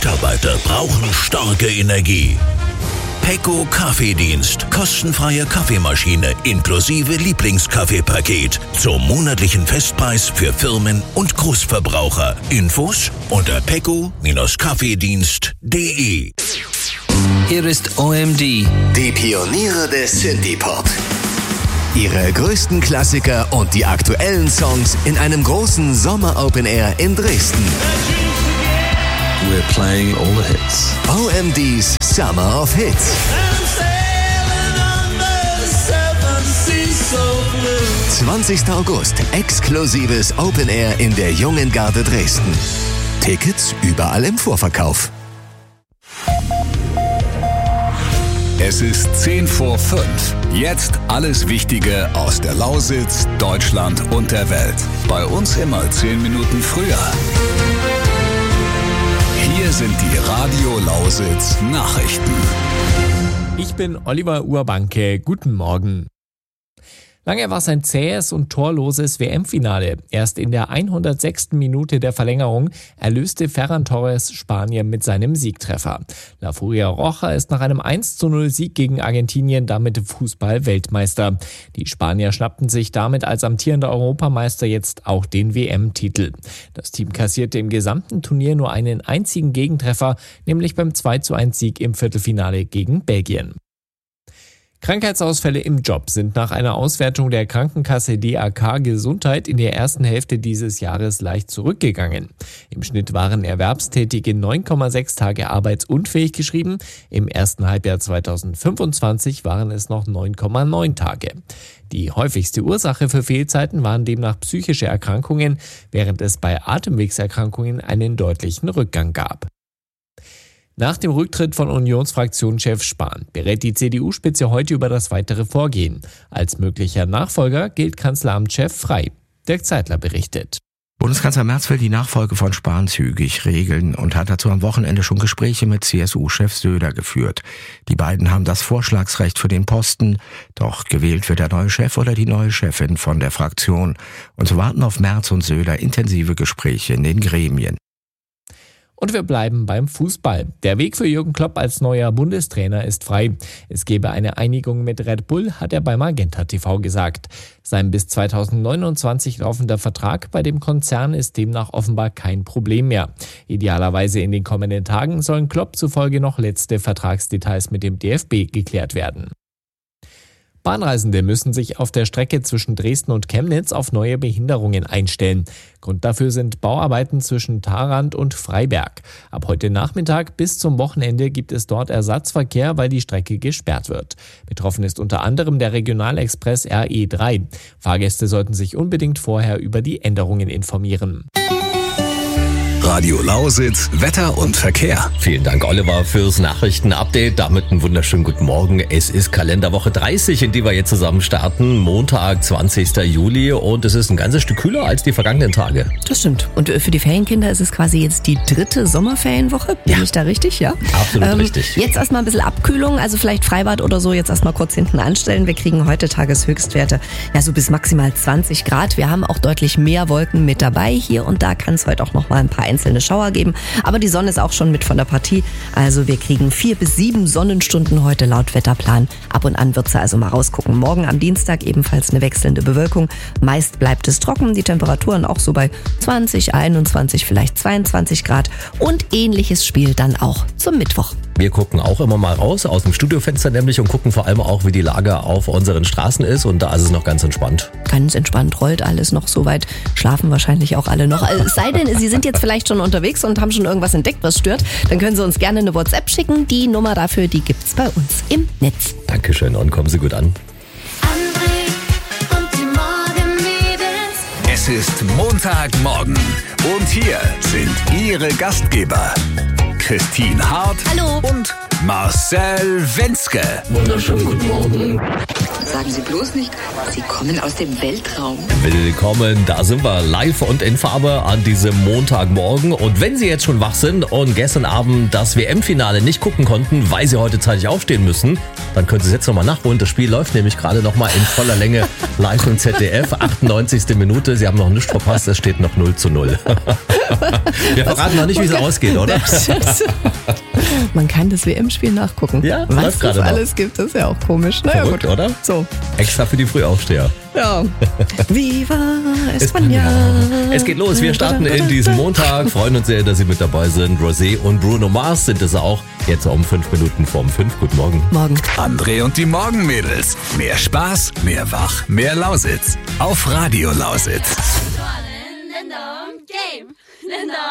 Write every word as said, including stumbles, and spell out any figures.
Mitarbeiter brauchen starke Energie. Pecco Kaffeedienst. Kostenfreie Kaffeemaschine inklusive Lieblingskaffeepaket zum monatlichen Festpreis für Firmen und Großverbraucher. Infos unter pecco Kaffeedienst punkt de. Hier ist O M D. Die Pioniere des Synthie-Pop. Ihre größten Klassiker und die aktuellen Songs in einem großen Sommer-Open-Air in Dresden. We're playing all the hits. O M D's Summer of Hits. zwanzigster August. Exklusives Open-Air in der Jungen Garde Dresden. Tickets überall im Vorverkauf. Es ist zehn vor fünf. Jetzt alles Wichtige aus der Lausitz, Deutschland und der Welt. Bei uns immer zehn Minuten früher. Hier sind die Radio Lausitz Nachrichten. Ich bin Oliver Urbanke. Guten Morgen. Lange war es ein zähes und torloses W M-Finale. Erst in der hundertsechsten Minute der Verlängerung erlöste Ferran Torres Spanien mit seinem Siegtreffer. La Furia Roja ist nach einem eins zu null Sieg gegen Argentinien damit Fußball-Weltmeister. Die Spanier schnappten sich damit als amtierender Europameister jetzt auch den W M-Titel. Das Team kassierte im gesamten Turnier nur einen einzigen Gegentreffer, nämlich beim zwei zu eins Sieg im Viertelfinale gegen Belgien. Krankheitsausfälle im Job sind nach einer Auswertung der Krankenkasse D A K Gesundheit in der ersten Hälfte dieses Jahres leicht zurückgegangen. Im Schnitt waren Erwerbstätige neun Komma sechs Tage arbeitsunfähig geschrieben. Im ersten Halbjahr zweitausendfünfundzwanzig waren es noch neun Komma neun Tage. Die häufigste Ursache für Fehlzeiten waren demnach psychische Erkrankungen, während es bei Atemwegserkrankungen einen deutlichen Rückgang gab. Nach dem Rücktritt von Unionsfraktionschef Spahn berät die C D U-Spitze heute über das weitere Vorgehen. Als möglicher Nachfolger gilt Kanzleramtschef Frey. Dirk Zeitler berichtet. Bundeskanzler Merz will die Nachfolge von Spahn zügig regeln und hat dazu am Wochenende schon Gespräche mit C S U-Chef Söder geführt. Die beiden haben das Vorschlagsrecht für den Posten, doch gewählt wird der neue Chef oder die neue Chefin von der Fraktion. Und so warten auf Merz und Söder intensive Gespräche in den Gremien. Und wir bleiben beim Fußball. Der Weg für Jürgen Klopp als neuer Bundestrainer ist frei. Es gebe eine Einigung mit Red Bull, hat er bei Magenta T V gesagt. Sein bis zweitausendneunundzwanzig laufender Vertrag bei dem Konzern ist demnach offenbar kein Problem mehr. Idealerweise in den kommenden Tagen sollen Klopp zufolge noch letzte Vertragsdetails mit dem D F B geklärt werden. Bahnreisende müssen sich auf der Strecke zwischen Dresden und Chemnitz auf neue Behinderungen einstellen. Grund dafür sind Bauarbeiten zwischen Tharandt und Freiberg. Ab heute Nachmittag bis zum Wochenende gibt es dort Ersatzverkehr, weil die Strecke gesperrt wird. Betroffen ist unter anderem der Regionalexpress R E drei. Fahrgäste sollten sich unbedingt vorher über die Änderungen informieren. Radio Lausitz, Wetter und Verkehr. Vielen Dank, Oliver, fürs Nachrichtenupdate. Damit einen wunderschönen guten Morgen. Es ist Kalenderwoche dreißig, in die wir jetzt zusammen starten. Montag, zwanzigster Juli. Und es ist ein ganzes Stück kühler als die vergangenen Tage. Das stimmt. Und für die Ferienkinder ist es quasi jetzt die dritte Sommerferienwoche. Bin Ja. ich da richtig? Ja. Absolut ähm, richtig. Jetzt erstmal ein bisschen Abkühlung. Also vielleicht Freibad oder so jetzt erstmal kurz hinten anstellen. Wir kriegen heute Tageshöchstwerte. Ja, so bis maximal zwanzig Grad. Wir haben auch deutlich mehr Wolken mit dabei. Hier und da kann es heute auch noch mal ein paar einzelne Schauer geben. Aber die Sonne ist auch schon mit von der Partie. Also wir kriegen vier bis sieben Sonnenstunden heute laut Wetterplan. Ab und an wird sie also mal rausgucken. Morgen am Dienstag ebenfalls eine wechselnde Bewölkung. Meist bleibt es trocken. Die Temperaturen auch so bei zwanzig, einundzwanzig, vielleicht zweiundzwanzig Grad. Und ähnliches Spiel dann auch zum Mittwoch. Wir gucken auch immer mal raus, aus dem Studiofenster nämlich, und gucken vor allem auch, wie die Lage auf unseren Straßen ist. Und da ist es noch ganz entspannt. Ganz entspannt, rollt alles noch so weit. Schlafen wahrscheinlich auch alle noch. Es sei denn, Sie sind jetzt vielleicht schon unterwegs und haben schon irgendwas entdeckt, was stört. Dann können Sie uns gerne eine WhatsApp schicken. Die Nummer dafür, die gibt's bei uns im Netz. Dankeschön und kommen Sie gut an. André und die Morgenmädels. Es ist Montagmorgen und hier sind Ihre Gastgeber Christine Hart Hallo. und Marcel Winzke. Wunderschönen guten Morgen. Sagen Sie bloß nicht, Sie kommen aus dem Weltraum. Willkommen, da sind wir live und in Farbe an diesem Montagmorgen. Und wenn Sie jetzt schon wach sind und gestern Abend das W M-Finale nicht gucken konnten, weil Sie heute zeitig aufstehen müssen, dann können Sie es jetzt nochmal nachholen. Das Spiel läuft nämlich gerade nochmal in voller Länge live im Z D F. achtundneunzigste Minute. Sie haben noch nichts verpasst, es steht noch null zu null. Wir verraten noch nicht, wie es ausgeht, oder? Man kann das W M-Spiel nachgucken. Ja, was läuft es gerade noch. alles gibt, ist ja auch komisch. Naja, Verrückt, gut. oder? So. Extra für die Frühaufsteher. Ja. Viva España. Es geht los, wir starten in diesem Montag. Freuen uns sehr, dass Sie mit dabei sind. Rosé und Bruno Mars sind es auch. Jetzt um fünf Minuten vorm fünf. Guten Morgen. Morgen. André und die Morgenmädels. Mehr Spaß, mehr Wach, mehr Lausitz. Auf Radio Lausitz. Game.